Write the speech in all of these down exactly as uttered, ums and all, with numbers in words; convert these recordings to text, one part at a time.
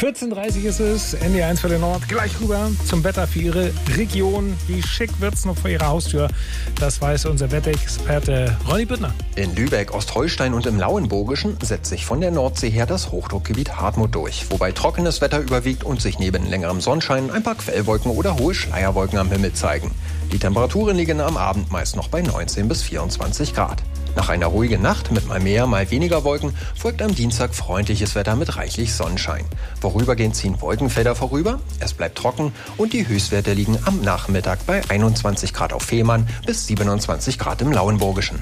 vierzehn Uhr dreißig ist es, N D R eins für den Nord, gleich rüber zum Wetter für Ihre Region. Wie schick wird's noch vor Ihrer Haustür? Das weiß unser Wetterexperte Ronny Büttner. In Lübeck, Ostholstein und im Lauenburgischen setzt sich von der Nordsee her das Hochdruckgebiet Hartmut durch, wobei trockenes Wetter überwiegt und sich neben längerem Sonnenschein ein paar Quellwolken oder hohe Schleierwolken am Himmel zeigen. Die Temperaturen liegen am Abend meist noch bei neunzehn bis vierundzwanzig Grad. Nach einer ruhigen Nacht mit mal mehr, mal weniger Wolken folgt am Dienstag freundliches Wetter mit reichlich Sonnenschein. Vorübergehend ziehen Wolkenfelder vorüber, es bleibt trocken und die Höchstwerte liegen am Nachmittag bei einundzwanzig Grad auf Fehmarn bis siebenundzwanzig Grad im Lauenburgischen.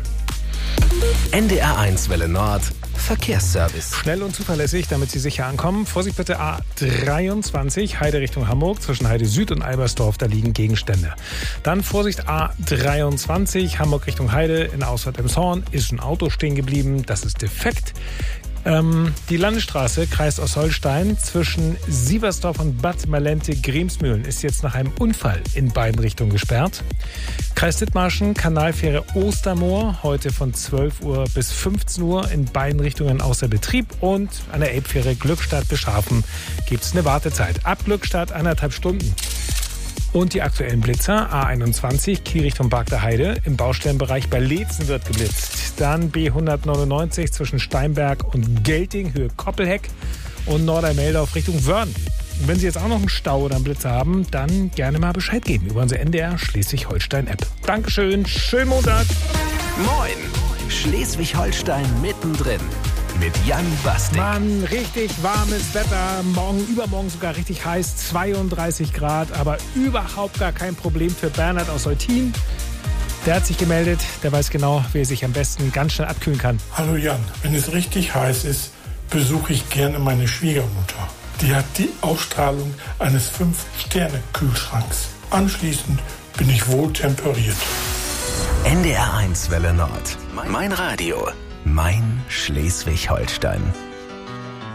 N D R eins Welle Nord Verkehrsservice. Schnell und zuverlässig, damit Sie sicher ankommen. Vorsicht bitte A dreiundzwanzig, Heide Richtung Hamburg, zwischen Heide Süd und Albersdorf, da liegen Gegenstände. Dann Vorsicht A dreiundzwanzig, Hamburg Richtung Heide, in Ausfahrt Emshorn ist ein Auto stehen geblieben, das ist defekt. Ähm, die Landesstraße, Kreis Ostholstein, zwischen Sieversdorf und Bad Malente-Gremsmühlen ist jetzt nach einem Unfall in beiden Richtungen gesperrt. Kreis Dithmarschen, Kanalfähre Ostermoor, heute von zwölf Uhr bis fünfzehn Uhr in beiden Richtungen außer Betrieb. Und an der Elbfähre Glückstadt-Beschafen gibt es eine Wartezeit. Ab Glückstadt eineinhalb Stunden. Und die aktuellen Blitzer, A einundzwanzig, Kiel Richtung Bark der Heide, im Baustellenbereich bei Leetzen wird geblitzt. Dann B hundertneunundneunzig zwischen Steinberg und Gelting, Höhe Koppelheck und Nordermeldorf Richtung Wörn. Und wenn Sie jetzt auch noch einen Stau oder einen Blitzer haben, dann gerne mal Bescheid geben über unsere N D R Schleswig-Holstein-App. Dankeschön, schönen Montag. Moin, Schleswig-Holstein mittendrin. Mit Jan Bastik. Mann, richtig warmes Wetter. Morgen, übermorgen sogar richtig heiß. zweiunddreißig Grad, aber überhaupt gar kein Problem für Bernhard aus Eutin. Der hat sich gemeldet. Der weiß genau, wie er sich am besten ganz schnell abkühlen kann. Hallo Jan, wenn es richtig heiß ist, besuche ich gerne meine Schwiegermutter. Die hat die Ausstrahlung eines fünf-Sterne-Kühlschranks. Anschließend bin ich wohl temperiert. N D R eins Welle Nord. Mein Radio. Mein Schleswig-Holstein.